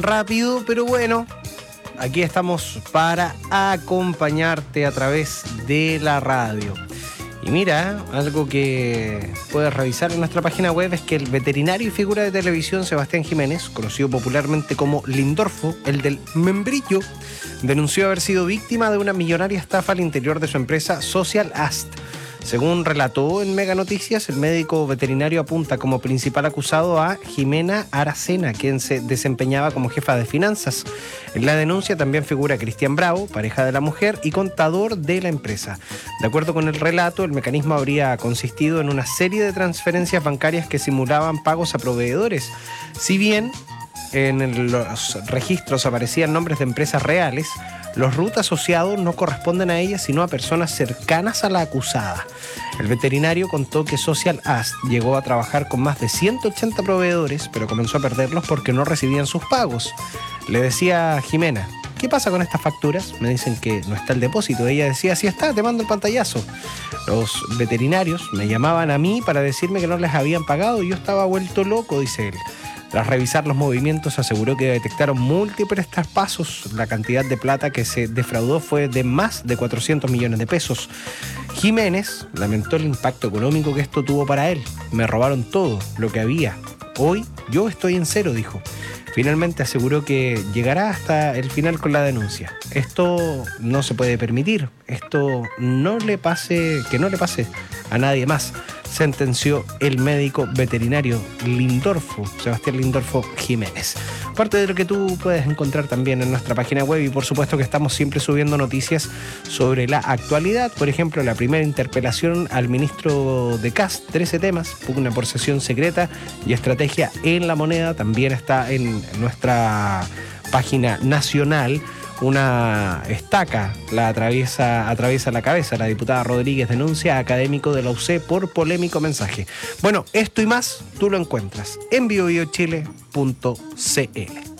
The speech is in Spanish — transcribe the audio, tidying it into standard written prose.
rápido, pero bueno, aquí estamos para acompañarte a través de la radio. Y mira, algo que puedes revisar en nuestra página web es que el veterinario y figura de televisión Sebastián Jiménez, conocido popularmente como Lindorfo, el del membrillo, denunció haber sido víctima de una millonaria estafa al interior de su empresa Social Ast. Según relató en Mega Noticias, el médico veterinario apunta como principal acusado a Jimena Aracena, quien se desempeñaba como jefa de finanzas. En la denuncia también figura Cristian Bravo, pareja de la mujer y contador de la empresa. De acuerdo con el relato, el mecanismo habría consistido en una serie de transferencias bancarias que simulaban pagos a proveedores. Si bien en los registros aparecían nombres de empresas reales, los RUT asociados no corresponden a ellas, sino a personas cercanas a la acusada. El veterinario contó que Social Ast llegó a trabajar con más de 180 proveedores, pero comenzó a perderlos porque no recibían sus pagos. Le decía a Jimena: ¿qué pasa con estas facturas? Me dicen que no está el depósito. Ella decía: sí está, te mando el pantallazo. Los veterinarios me llamaban a mí para decirme que no les habían pagado y yo estaba vuelto loco, dice él. Tras revisar los movimientos, aseguró que detectaron múltiples traspasos. La cantidad de plata que se defraudó fue de más de 400 millones de pesos. Jiménez lamentó el impacto económico que esto tuvo para él. Me robaron todo lo que había. Hoy yo estoy en cero, dijo. Finalmente aseguró que llegará hasta el final con la denuncia. Esto no se puede permitir. Esto que no le pase a nadie más, sentenció el médico veterinario Lindorfo, Sebastián Lindorfo Jiménez. Parte de lo que tú puedes encontrar también en nuestra página web, y por supuesto que estamos siempre subiendo noticias sobre la actualidad. Por ejemplo, la primera interpelación al ministro de CAS, 13 temas, pugna por sesión secreta y estrategia en la moneda, también está en nuestra página nacional. Una estaca la atraviesa la cabeza. La diputada Rodríguez denuncia a académico de la UC por polémico mensaje. Bueno, esto y más tú lo encuentras en biobiochile.cl.